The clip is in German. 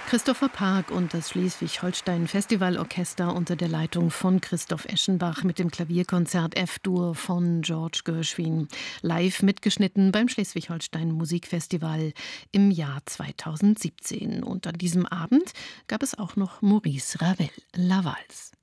Christopher Park und das Schleswig-Holstein-Festivalorchester unter der Leitung von Christoph Eschenbach mit dem Klavierkonzert F-Dur von George Gershwin. Live mitgeschnitten beim Schleswig-Holstein Musikfestival im Jahr 2017. Und an diesem Abend gab es auch noch Maurice Ravel, La Valse.